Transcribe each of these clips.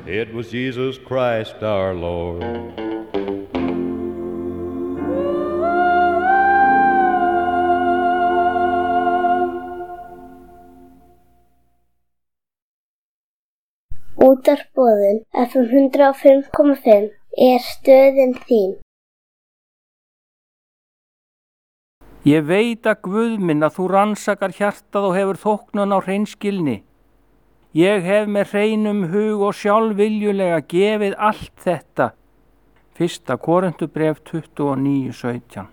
It was Jesus Christ our Lord. Útvarpsboðun FM 105,5 stöðin þín. Ég veit að Guð minn að þú rannsakar hjartað og hefur þóknun á hreinskilni. Ég hef með hreinum hug og sjálfviljulega gefið allt þetta. 1. Korinthubréf 29:17.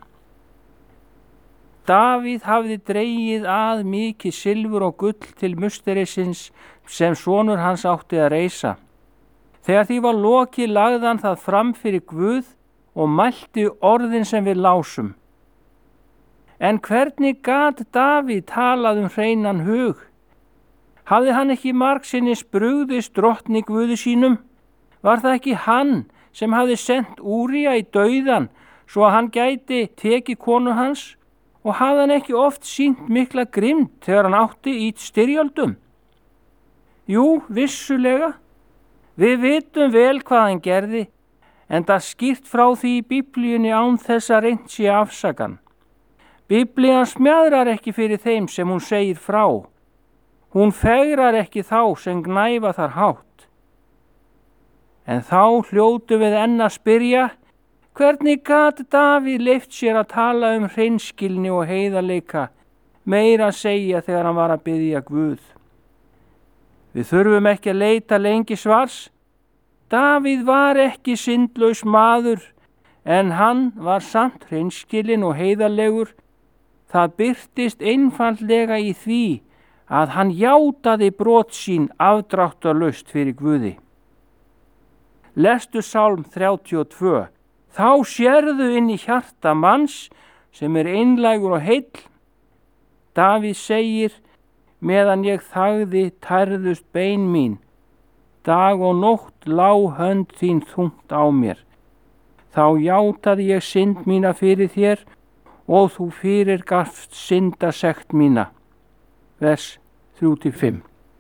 Davíð hafði dregið að mikið silfur og gull til musterisins sem sonur hans átti að reisa. Þegar því var lokið lagði hann það fram fyrir Guð og mælti orðin sem við lásum. En hvernig gat Davíð talað hreinan hug? Hafði hann ekki margsinnis brugðist drottni Guði sínum? Var það ekki hann sem hafði sent Úría í dauðan svo að hann gæti tekið konu hans? Og hafði hann ekki oft sýnt mikla grimmd þegar hann átti í styrjöldum? Jú, vissulega. Við vitum vel hvað hann gerði, en það skýrt frá því í Biblíunni án þess að reynt sé afsakan. Biblían smjaðrar ekki fyrir þeim sem hún segir frá. Hún fegrar ekki þá sem gnæfa þar hátt. En þá hljótu við enn að spyrja, hvernig gat Davíð leyft sér að tala hreinskilni og heiðarleika, meira að segja þegar hann var að biðja Guð? Við þurfum ekki að leita lengi svars. Davíð var ekki syndlaus maður, en hann var samt hreinskilinn og heiðarlegur. Það birtist einfaldlega í því að hann játaði brot sín afdráttarlaust fyrir Guði. Lestu Sálm 32. Þá sérðu inn í hjarta manns sem einlægur og heill. Davíð segir, meðan ég þagði tærðust bein mín. Dag og nótt lá hönd þín þungt á mér. Þá játaði ég synd mína fyrir þér og þú fyrirgafst syndasekt mína. Vers 3-5.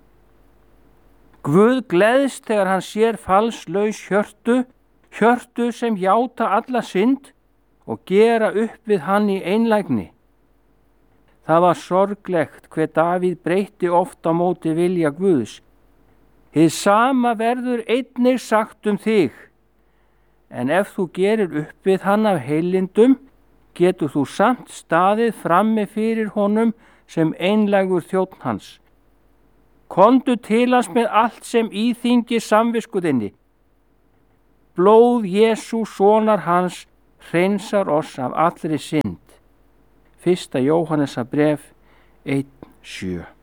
Guð gleðst þegar hann sér falslaus hjörtu sem játa alla synd og gera upp við hann í einlægni. Það var sorglegt hve Davíð breytti oft á móti vilja Guðs. Hið sama verður einnig sagt þig, en ef þú gerir upp við hann af heilindum, getur þú samt staðið frammi fyrir honum sem einlægur þjónn hans. Komdu til hans með allt sem íþyngir samvisku þinni. Blóð Jesú sonar hans hreinsar oss af allri synd. 1. Jóhannesarbréf 1:7.